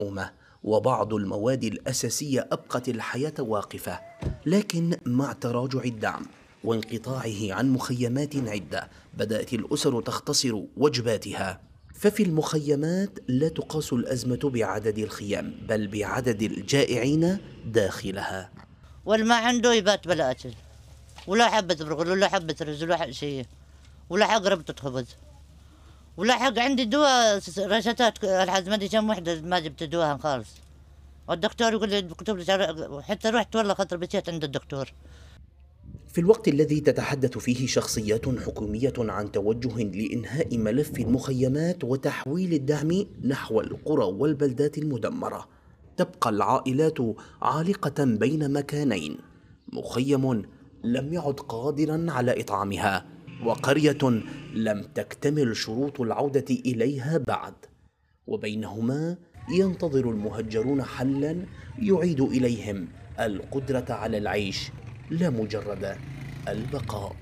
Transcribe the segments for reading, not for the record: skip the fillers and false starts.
أمة، وبعض المواد الأساسية أبقت الحياة واقفة. لكن مع تراجع الدعم وانقطاعه عن مخيمات عدة، بدأت الأسر تختصر وجباتها. ففي المخيمات لا تقاس الأزمة بعدد الخيام، بل بعدد الجائعين داخلها. واللي ما عنده يبات بلا أكل، ولا حبة برغل ولا حبة رز ولا شيء، ولا حق ربطة خبز، ولا حق عندي دواء رشتات الحز ما ادري كم وحدة ما جبت دواها خالص. والدكتور يقول لي كتب لي، حتى رحت والله خاطر بكيت عند الدكتور. في الوقت الذي تتحدث فيه شخصيات حكومية عن توجه لإنهاء ملف المخيمات وتحويل الدعم نحو القرى والبلدات المدمرة، تبقى العائلات عالقة بين مكانين: مخيم لم يعد قادرا على إطعامها، وقرية لم تكتمل شروط العودة إليها بعد. وبينهما ينتظر المهجرون حلا يعيد إليهم القدرة على العيش، لا مجرد البقاء.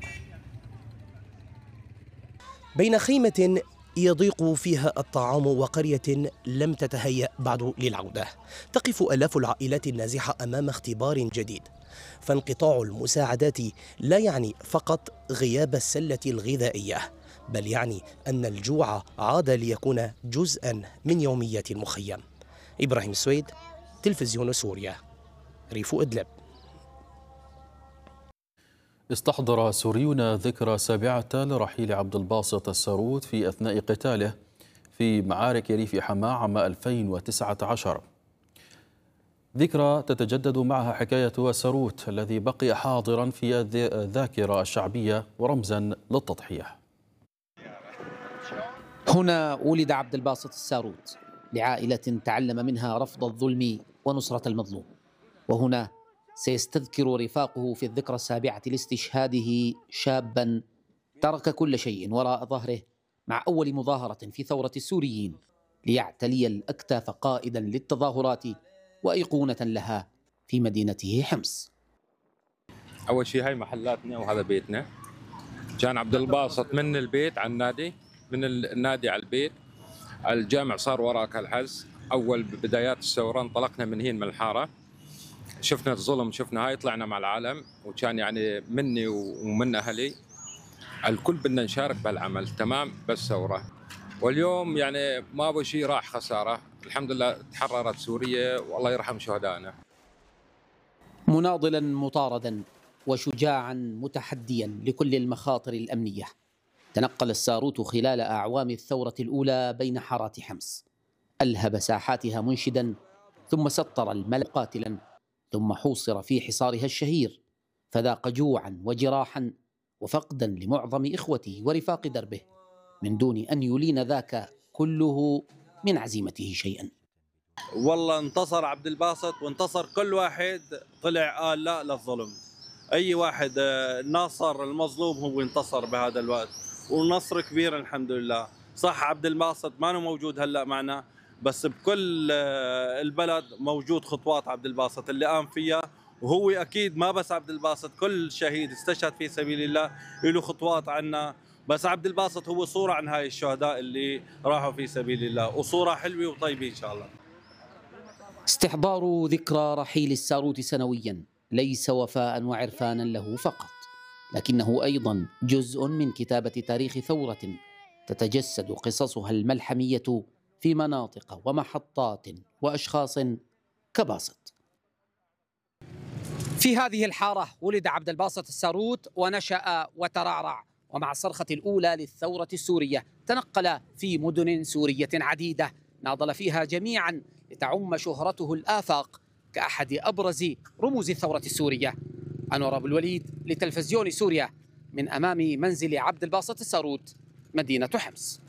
بين خيمة يضيق فيها الطعام وقرية لم تتهيأ بعد للعودة، تقف آلاف العائلات النازحة أمام اختبار جديد. فانقطاع المساعدات لا يعني فقط غياب السلة الغذائية، بل يعني أن الجوع عاد ليكون جزءا من يومية المخيم. إبراهيم السويد، تلفزيون سوريا، ريف إدلب. استحضر سوريون ذكرى 7 لرحيل عبد الباسط الساروت في أثناء قتاله في معارك ريف حماة عام 2019. ذكرى تتجدد معها حكاية الساروت الذي بقي حاضرا في الذاكرة الشعبية ورمزا للتضحية. هنا ولد عبد الباسط الساروت لعائلة تعلم منها رفض الظلم ونصرة المظلوم، وهنا سيستذكر رفاقه في الذكرى 7 لاستشهاده شابا ترك كل شيء وراء ظهره مع أول مظاهرة في ثورة السوريين ليعتلي الأكتاف قائدا للتظاهرات وأيقونة لها في مدينته حمص. أول شيء هاي محلاتنا وهذا بيتنا. كان عبد الباسط من البيت على النادي، من النادي على البيت. الجامع صار وراك الحز. أول بدايات الثورة انطلقنا من هين من الحارة، شفنا الظلم، شفنا هاي، طلعنا مع العالم، وكان يعني مني ومن أهلي الكل بدنا نشارك بهالعمل تمام بالثورة. واليوم يعني ما أبو شيء راح خسارة، الحمد لله تحررت سوريا والله يرحم شهدائنا. مناضلا مطاردا وشجاعا متحديا لكل المخاطر الأمنية، تنقل الساروت خلال أعوام الثورة الأولى بين حارات حمص، ألهب ساحاتها منشدا، ثم سطر الملأ قاتلا، ثم حوصر في حصارها الشهير، فذاق جوعا وجراحا وفقدا لمعظم إخوته ورفاق دربه، من دون أن يلين ذاك كله من عزيمته شيئا. والله انتصر عبد الباسط، وانتصر كل واحد طلع قال لا للظلم. أي واحد ناصر المظلوم هو انتصر بهذا الوقت، ونصر كبير الحمد لله. صح عبد الباسط ما هو موجود هلأ معنا، بس بكل البلد موجود خطوات عبد الباسط اللي قام فيها، وهو أكيد ما بس عبد الباسط، كل شهيد استشهد في سبيل الله له خطوات عنا، بس عبد الباسط هو صورة عن هاي الشهداء اللي راحوا في سبيل الله، وصورة حلوة وطيبة إن شاء الله. استحضار ذكرى رحيل الساروت سنويا ليس وفاء وعرفانا له فقط، لكنه أيضا جزء من كتابة تاريخ ثورة تتجسد قصصها الملحمية في مناطق ومحطات وأشخاص كباسط. في هذه الحارة ولد عبد الباسط الساروت ونشأ وترعرع، ومع الصرخة الأولى للثورة السورية تنقل في مدن سورية عديدة ناضل فيها جميعا لتعم شهرته الآفاق كأحد أبرز رموز الثورة السورية. أنور أبو الوليد لتلفزيون سوريا من أمام منزل عبد الباسط الساروت، مدينة حمص.